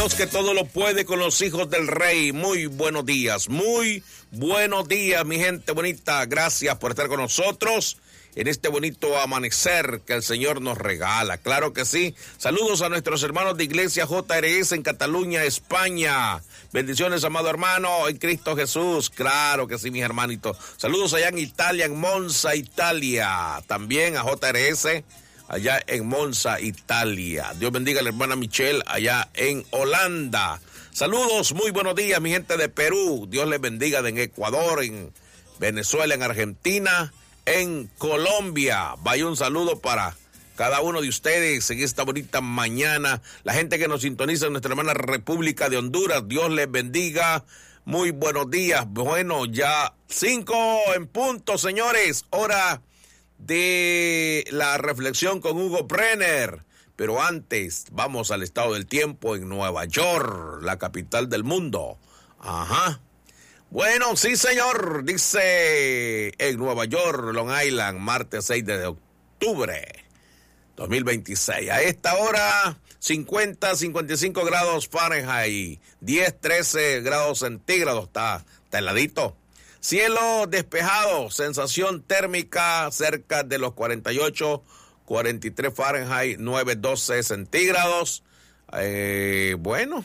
Dios que todo lo puede con los hijos del Rey. Muy buenos días, mi gente bonita. Gracias por estar con nosotros en este bonito amanecer que el Señor nos regala. Claro que sí. Saludos a nuestros hermanos de Iglesia JRS en Cataluña, España. Bendiciones, amado hermano, en Cristo Jesús. Claro que sí, mis hermanitos. Saludos allá en Italia, en Monza, Italia. También a JRS allá en Monza, Italia. Dios bendiga a la hermana Michelle allá en Holanda. Saludos, muy buenos días, mi gente de Perú. Dios les bendiga en Ecuador, en Venezuela, en Argentina, en Colombia. Vaya un saludo para cada uno de ustedes en esta bonita mañana. La gente que nos sintoniza en nuestra hermana República de Honduras, Dios les bendiga. Muy buenos días. Bueno, ya 5 en punto, señores. Hora de la reflexión con Hugo Brenner. Pero antes, vamos al estado del tiempo en Nueva York, la capital del mundo. Ajá. Bueno, sí, señor, dice en Nueva York, Long Island, martes 6 de octubre 2026. A esta hora, 55 grados Fahrenheit, 13 grados centígrados, está heladito. Cielo despejado, sensación térmica cerca de los 43 Fahrenheit, 12 centígrados. Bueno,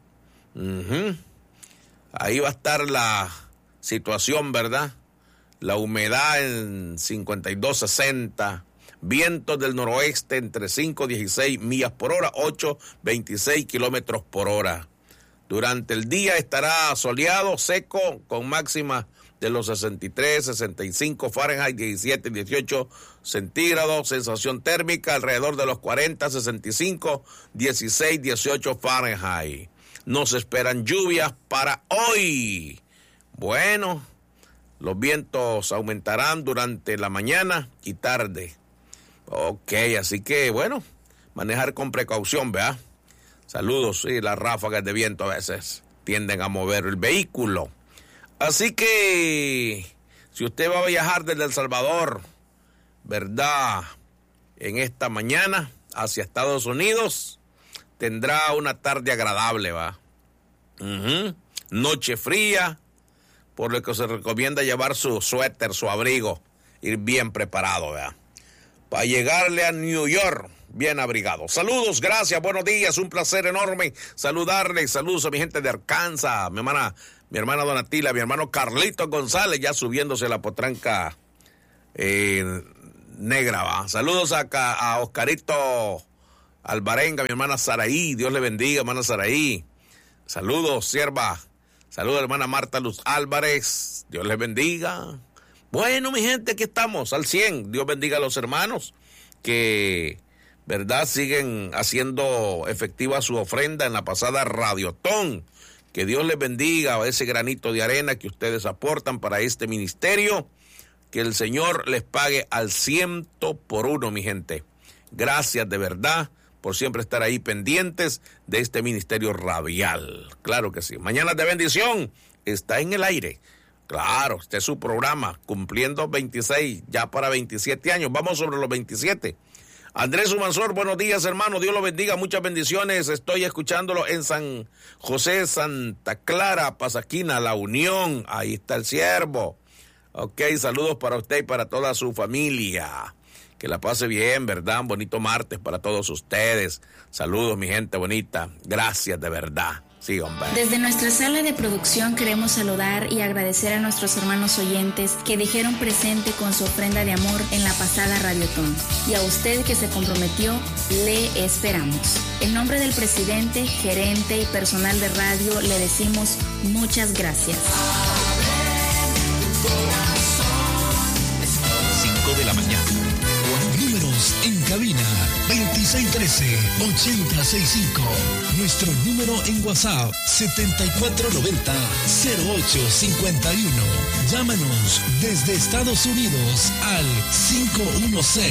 ahí va a estar la situación, ¿verdad? La humedad en 52-60, vientos del noroeste entre 5-16 millas por hora, 8-26 kilómetros por hora. Durante el día estará soleado, seco, con máxima de los 63, 65 Fahrenheit, 17, 18 centígrados, sensación térmica alrededor de los 40, 65, 16, 18 Fahrenheit. Nos esperan lluvias para hoy. Bueno, los vientos aumentarán durante la mañana y tarde. Ok, así que bueno, manejar con precaución, ¿verdad? Saludos, sí, las ráfagas de viento a veces tienden a mover el vehículo. Así que, si usted va a viajar desde El Salvador, ¿verdad?, en esta mañana hacia Estados Unidos, tendrá una tarde agradable, ¿va? Noche fría, por lo que se recomienda llevar su suéter, su abrigo, ir bien preparado, ¿verdad?, para llegarle a New York bien abrigado. Saludos, gracias, buenos días, un placer enorme saludarles. Saludos a mi gente de Arkansas, mi hermana Donatila, mi hermano Carlito González, ya subiéndose la potranca negra, ¿va? Saludos a Oscarito Alvarenga, mi hermana Saraí, Dios le bendiga, hermana Saraí. Saludos, sierva. Saludos, hermana Marta Luz Álvarez, Dios les bendiga. Bueno, mi gente, aquí estamos, al 100. Dios bendiga a los hermanos que, ¿verdad?, siguen haciendo efectiva su ofrenda en la pasada Radiotón. Que Dios les bendiga a ese granito de arena que ustedes aportan para este ministerio. Que el Señor les pague al 100%, mi gente. Gracias de verdad por siempre estar ahí pendientes de este ministerio radial. Claro que sí. Mañana de bendición está en el aire. Claro, este es su programa, cumpliendo 26, ya para 27 años. Vamos sobre los 27. Andrés Humansor, buenos días, hermano. Dios lo bendiga, muchas bendiciones. Estoy escuchándolo en San José, Santa Clara, Pasaquina, La Unión. Ahí está el siervo. Ok, saludos para usted y para toda su familia. Que la pase bien, ¿verdad? Un bonito martes para todos ustedes. Saludos, mi gente bonita. Gracias de verdad. Sí, hombre. Desde nuestra sala de producción queremos saludar y agradecer a nuestros hermanos oyentes que dijeron presente con su ofrenda de amor en la pasada Radiotón. Y a usted que se comprometió, le esperamos. En nombre del presidente, gerente y personal de radio, le decimos muchas gracias. 5 de la mañana. Números en cabina 2613-8065. Nuestro número en WhatsApp 7490-0851. Llámanos desde Estados Unidos al